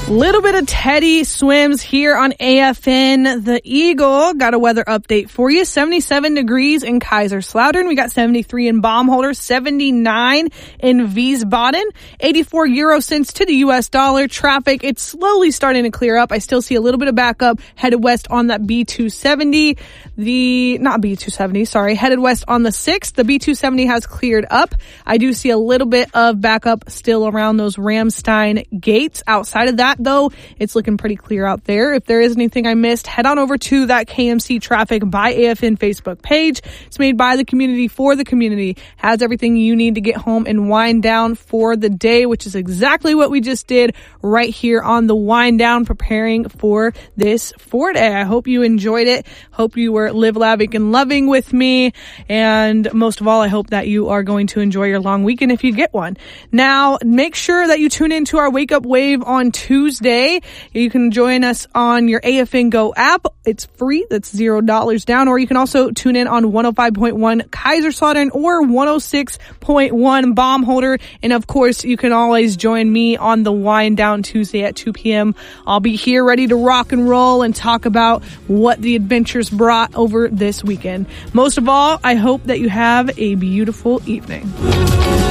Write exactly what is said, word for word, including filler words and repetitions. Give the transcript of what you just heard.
Little bit of Teddy Swims here on A F N. The Eagle got a weather update for you. seventy-seven degrees in Kaiserslautern. We got seventy-three in Baumholder, seventy-nine in Wiesbaden, eighty-four euro cents to the U S dollar. Traffic, it's slowly starting to clear up. I still see a little bit of backup headed west on that B two seventy. The, not B two seventy, sorry, headed west on the sixth. The B two seventy has cleared up. I do see a little bit of backup still around those Ramstein gates. Outside of that, though, it's looking pretty clear out there. If there is anything I missed, head on over to that K M C Traffic by A F N Facebook page. It's made by the community for the community. Has everything you need to get home and wind down for the day, which is exactly what we just did right here on the wind down, preparing for this four day. I hope you enjoyed it. Hope you were live, lavish, and loving with me. And most of all, I hope that you are going to enjoy your long weekend if you get one. Now, make sure that you tune into our Wake Up Wave on Tuesday. You can join us on your A F N Go app. It's free. That's zero dollars down. Or you can also tune in on one oh five point one Kaiserslautern or one oh six point one Baumholder. And of course, you can always join me on the Wind Down Tuesday at two p.m. I'll be here ready to rock and roll and talk about what the adventures brought over this weekend. Most of all, I hope that you have a beautiful evening.